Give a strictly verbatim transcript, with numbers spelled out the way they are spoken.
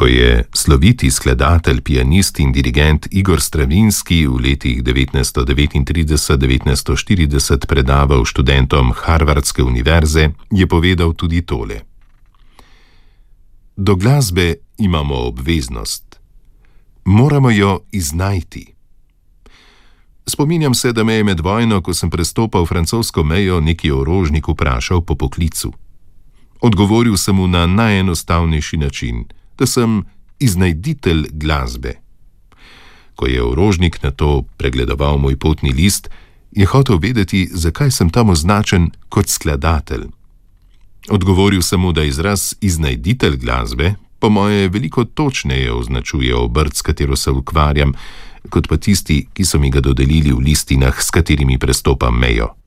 Ko je sloviti skladatelj, pianist in dirigent Igor Stravinski v letih devetnajststo devetintrideset do devetnajststo štirideset predaval študentom Harvardske univerze, je povedal tudi tole. Do glasbe imamo obveznost. Moramo jo iznajti. Spominjam se, da me je med vojno, ko sem prestopal francosko mejo, neki orožnik vprašal po poklicu. Odgovoril sem mu na najenostavnejši način, da sem iznajditelj glasbe. Ko je orožnik na to pregledoval moj potni list, je hotel vedeti, zakaj sem tam označen kot skladatelj. Odgovoril sem mu, da izraz iznajditelj glasbe po moje veliko točneje označuje obrt, s katero se ukvarjam, kot pa tisti, ki so mi ga dodelili v listinah, s katerimi prestopam mejo.